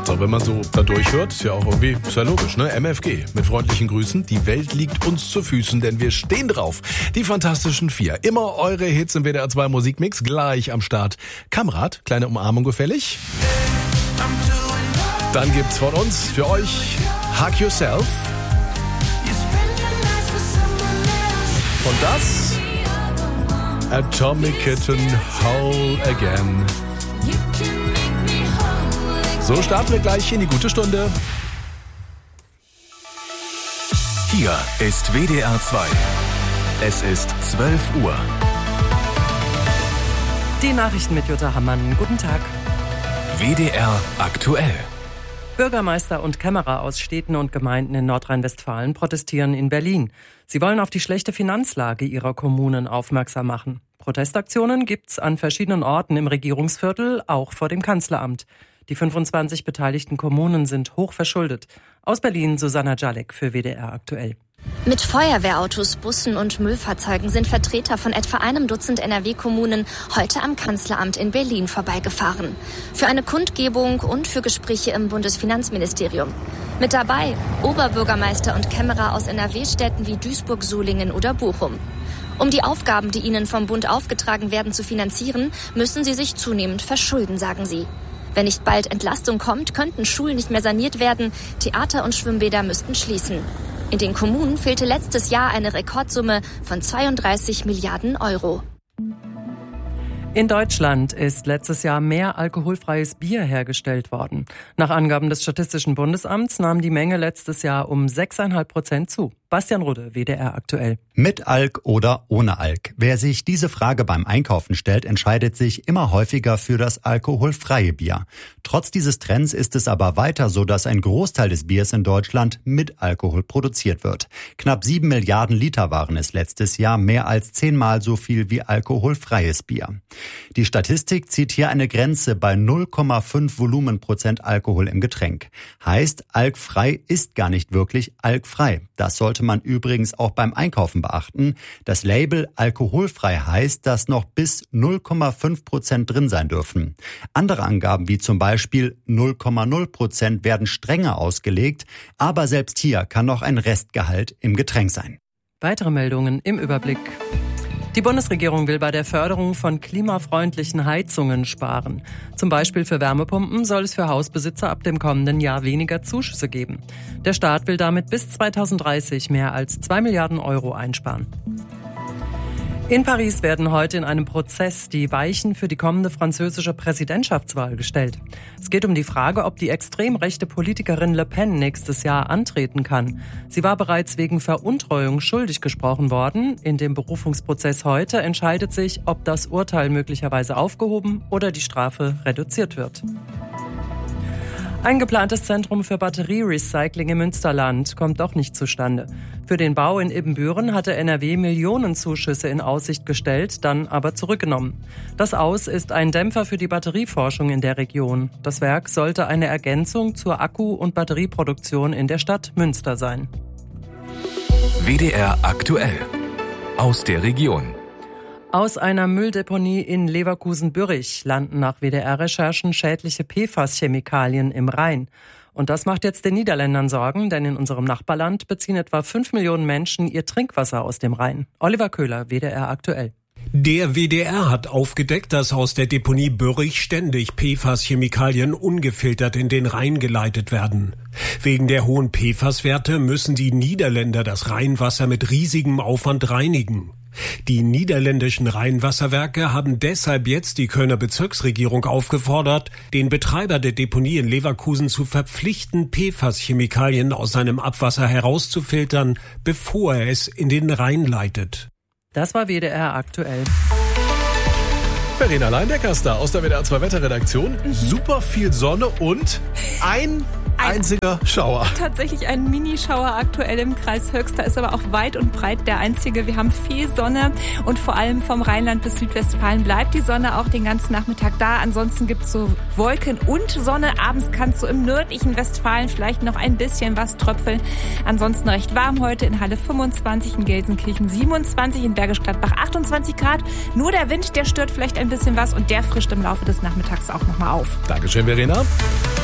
So, wenn man so da durchhört, ist ja auch irgendwie, ist ja logisch, ne? MFG, mit freundlichen Grüßen. Die Welt liegt uns zu Füßen, denn wir stehen drauf. Die Fantastischen Vier. Immer eure Hits im WDR 2 Musikmix, gleich am Start. Kamerad, kleine Umarmung gefällig. Dann gibt's von uns für euch Hug Yourself. Und das Atomic Kitten, Whole Again. So starten wir gleich in die gute Stunde. Hier ist WDR 2. Es ist 12 Uhr. Die Nachrichten mit Jutta Hammann. Guten Tag. WDR aktuell. Bürgermeister und Kämmerer aus Städten und Gemeinden in Nordrhein-Westfalen protestieren in Berlin. Sie wollen auf die schlechte Finanzlage ihrer Kommunen aufmerksam machen. Protestaktionen gibt's an verschiedenen Orten im Regierungsviertel, auch vor dem Kanzleramt. Die 25 beteiligten Kommunen sind hoch verschuldet. Aus Berlin Susanna Jalek für WDR aktuell. Mit Feuerwehrautos, Bussen und Müllfahrzeugen sind Vertreter von etwa einem Dutzend NRW-Kommunen heute am Kanzleramt in Berlin vorbeigefahren. Für eine Kundgebung und für Gespräche im Bundesfinanzministerium. Mit dabei Oberbürgermeister und Kämmerer aus NRW-Städten wie Duisburg, Solingen oder Bochum. Um die Aufgaben, die ihnen vom Bund aufgetragen werden, zu finanzieren, müssen sie sich zunehmend verschulden, sagen sie. Wenn nicht bald Entlastung kommt, könnten Schulen nicht mehr saniert werden, Theater und Schwimmbäder müssten schließen. In den Kommunen fehlte letztes Jahr eine Rekordsumme von 32 Milliarden Euro. In Deutschland ist letztes Jahr mehr alkoholfreies Bier hergestellt worden. Nach Angaben des Statistischen Bundesamts nahm die Menge letztes Jahr um 6,5% zu. Bastian Rudde, WDR aktuell. Mit Alk oder ohne Alk? Wer sich diese Frage beim Einkaufen stellt, entscheidet sich immer häufiger für das alkoholfreie Bier. Trotz dieses Trends ist es aber weiter so, dass ein Großteil des Biers in Deutschland mit Alkohol produziert wird. Knapp 7 Milliarden Liter waren es letztes Jahr, mehr als 10-mal so viel wie alkoholfreies Bier. Die Statistik zieht hier eine Grenze bei 0,5 Volumenprozent Alkohol im Getränk. Heißt, alkfrei ist gar nicht wirklich alkfrei. Das sollte man übrigens auch beim Einkaufen beachten. Das Label alkoholfrei heißt, dass noch bis 0,5% drin sein dürfen. Andere Angaben wie zum Beispiel 0,0% werden strenger ausgelegt, aber selbst hier kann noch ein Restgehalt im Getränk sein. Weitere Meldungen im Überblick. Die Bundesregierung will bei der Förderung von klimafreundlichen Heizungen sparen. Zum Beispiel für Wärmepumpen soll es für Hausbesitzer ab dem kommenden Jahr weniger Zuschüsse geben. Der Staat will damit bis 2030 mehr als 2 Milliarden Euro einsparen. In Paris werden heute in einem Prozess die Weichen für die kommende französische Präsidentschaftswahl gestellt. Es geht um die Frage, ob die extrem rechte Politikerin Le Pen nächstes Jahr antreten kann. Sie war bereits wegen Veruntreuung schuldig gesprochen worden. In dem Berufungsprozess heute entscheidet sich, ob das Urteil möglicherweise aufgehoben oder die Strafe reduziert wird. Ein geplantes Zentrum für Batterierecycling im Münsterland kommt doch nicht zustande. Für den Bau in Ibbenbüren hatte NRW Millionenzuschüsse in Aussicht gestellt, dann aber zurückgenommen. Das Aus ist ein Dämpfer für die Batterieforschung in der Region. Das Werk sollte eine Ergänzung zur Akku- und Batterieproduktion in der Stadt Münster sein. WDR aktuell. Aus der Region. Aus einer Mülldeponie in Leverkusen-Bürrich landen nach WDR-Recherchen schädliche PFAS-Chemikalien im Rhein. Und das macht jetzt den Niederländern Sorgen, denn in unserem Nachbarland beziehen etwa 5 Millionen Menschen ihr Trinkwasser aus dem Rhein. Oliver Köhler, WDR aktuell. Der WDR hat aufgedeckt, dass aus der Deponie Bürrich ständig PFAS-Chemikalien ungefiltert in den Rhein geleitet werden. Wegen der hohen PFAS-Werte müssen die Niederländer das Rheinwasser mit riesigem Aufwand reinigen. Die niederländischen Rheinwasserwerke haben deshalb jetzt die Kölner Bezirksregierung aufgefordert, den Betreiber der Deponie in Leverkusen zu verpflichten, PFAS-Chemikalien aus seinem Abwasser herauszufiltern, bevor er es in den Rhein leitet. Das war WDR aktuell. Verena Leindecker ist da aus der WDR 2 Wetterredaktion. Super viel Sonne und ein einziger Schauer. Tatsächlich ein Minischauer aktuell im Kreis Höxter, ist aber auch weit und breit der einzige. Wir haben viel Sonne und vor allem vom Rheinland bis Südwestfalen bleibt die Sonne auch den ganzen Nachmittag da. Ansonsten gibt es so Wolken und Sonne. Abends kann es so im nördlichen Westfalen vielleicht noch ein bisschen was tröpfeln. Ansonsten recht warm heute in Halle 25, in Gelsenkirchen 27, in Bergisch Gladbach 28 Grad. Nur der Wind, der stört vielleicht ein bisschen was und der frischt im Laufe des Nachmittags auch nochmal auf. Dankeschön, Verena.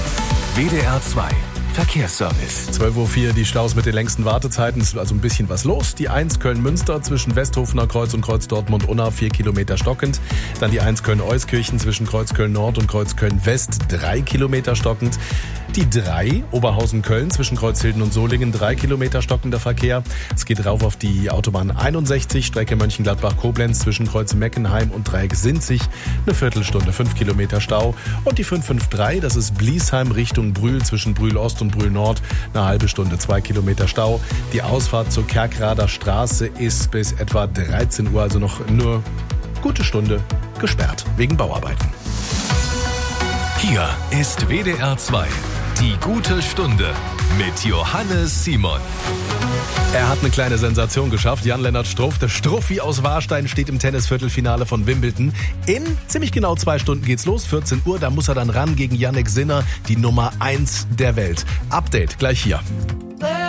WDR 2 Verkehrsservice. 12.04 Uhr, die Staus mit den längsten Wartezeiten. Es ist also ein bisschen was los. Die 1 Köln-Münster zwischen Westhofener Kreuz und Kreuz Dortmund-Unna 4 Kilometer stockend. Dann die 1 Köln-Euskirchen zwischen Kreuz Köln-Nord und Kreuz Köln-West 3 Kilometer stockend. Die 3 Oberhausen-Köln zwischen Kreuzhilden und Solingen 3 Kilometer stockender Verkehr. Es geht rauf auf die Autobahn 61, Strecke Mönchengladbach-Koblenz zwischen Kreuz Meckenheim und Dreieck Sinzig. Eine Viertelstunde, 5 Kilometer Stau. Und die 553, das ist Bliesheim Richtung Brühl zwischen Brühl Ost und Brühl Nord. Eine halbe Stunde, 2 Kilometer Stau. Die Ausfahrt zur Kerkrader Straße ist bis etwa 13 Uhr, also noch nur gute Stunde gesperrt wegen Bauarbeiten. Hier ist WDR 2. Die gute Stunde mit Johannes Simon. Er hat eine kleine Sensation geschafft. Jan-Lennart Struff, der Struffi aus Warstein, steht im Tennisviertelfinale von Wimbledon. In ziemlich genau 2 Stunden geht's los, 14 Uhr. Da muss er dann ran gegen Jannik Sinner, die Nummer 1 der Welt. Update gleich hier.